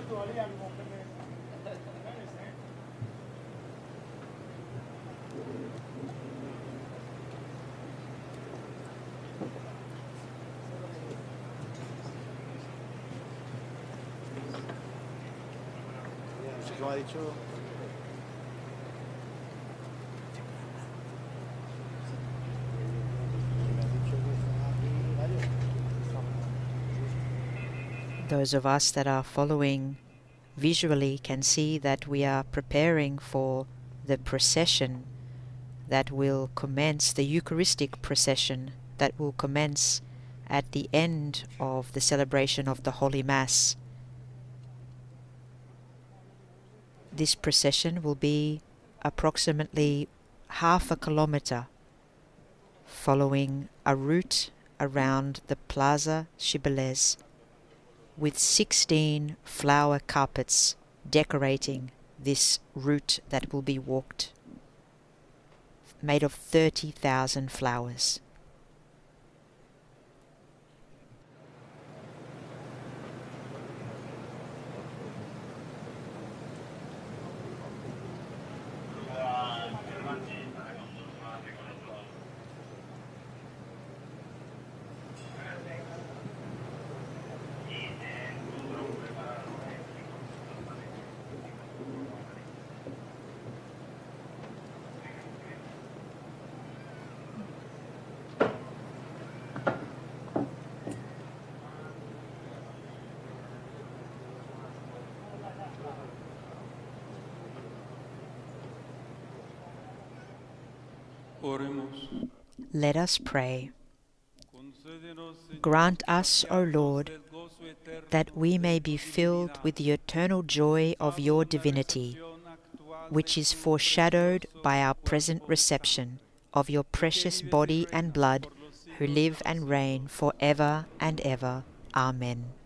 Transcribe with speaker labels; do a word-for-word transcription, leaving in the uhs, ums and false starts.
Speaker 1: Como ha dicho.
Speaker 2: Those of us that are following visually can see that we are preparing for the procession that will commence, the Eucharistic procession that will commence at the end of the celebration of the Holy Mass. This procession will be approximately half a kilometer, following a route around the Plaza Cibeles, with sixteen flower carpets decorating this route that will be walked, made of thirty thousand flowers. Let us pray. Grant us, O Lord, that we may be filled with the eternal joy of your divinity, which is foreshadowed by our present reception of your precious body and blood, who live and reign for ever and ever. Amen.